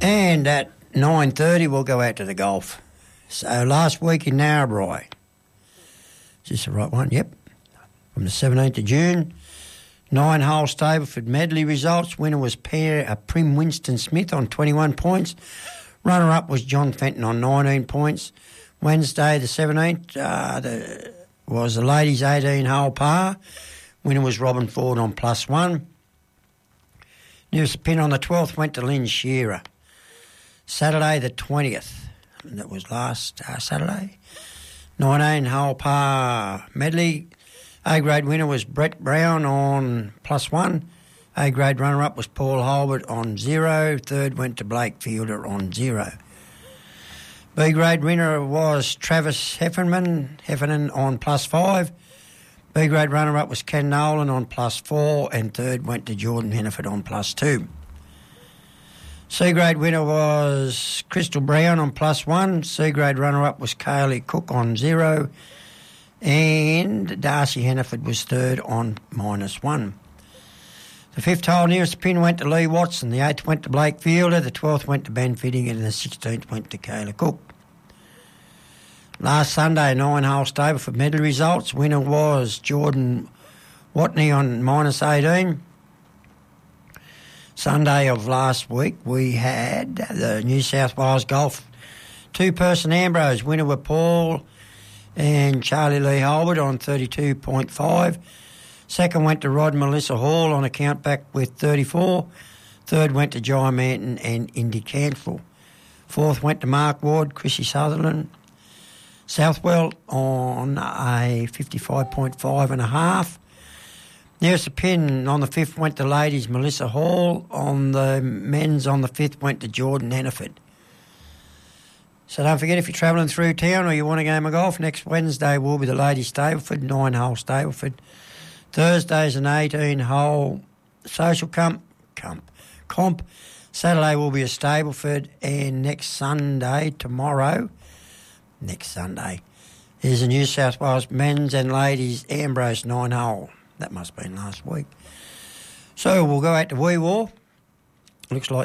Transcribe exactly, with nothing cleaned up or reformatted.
And at nine thirty, we'll go out to the golf. So last week in Narrabri. Is this the right one? Yep. From the seventeenth of June. Nine-hole Stableford medley results. Winner was pair, uh, Prim Winston Smith on twenty-one points. Runner-up was John Fenton on nineteen points. Wednesday the seventeenth uh, the, was the ladies' eighteen-hole par. Winner was Robin Ford on plus one. Nearest pin on the twelfth went to Lynn Shearer. Saturday the twentieth, that was last uh, Saturday. nineteen-hole par medley. A-grade winner was Brett Brown on plus one. A-grade runner-up was Paul Holbert on zero. Third went to Blake Fielder on zero. B-grade winner was Travis Heffernan, Heffernan on plus five. B-grade runner-up was Ken Nolan on plus four. And third went to Jordan Henneford on plus two. C-grade winner was Crystal Brown on plus one. C-grade runner-up was Kaylee Cook on zero. And Darcy Henneford was third on minus one. The fifth hole nearest pin went to Lee Watson. The eighth went to Blake Fielder. The twelfth went to Ben Fittigan. And the sixteenth went to Kayla Cook. Last Sunday, nine-hole Stableford medley results. Winner was Jordan Watney on minus eighteen. Sunday of last week, we had the New South Wales Golf two-person Ambrose. Winner were Paul and Charlie Lee Holbert on thirty-two point five. Second went to Rod Melissa Hall on a countback with thirty-four. Third went to Jai Manton and Indy Cantrell. Fourth went to Mark Ward, Chrissy Sutherland. Southwell on a fifty-five point five and a half. Nearest the pin on the fifth went to ladies Melissa Hall. On the men's on the fifth went to Jordan Henneford. So don't forget, if you're travelling through town or you want a game of golf, next Wednesday will be the ladies Stableford, nine-hole Stableford. Thursday's an eighteen-hole social comp, comp, comp. Saturday will be a Stableford, and next Sunday, tomorrow, next Sunday, is a New South Wales men's and ladies Ambrose nine-hole. That must have been last week. So we'll go out to Wee War. Looks like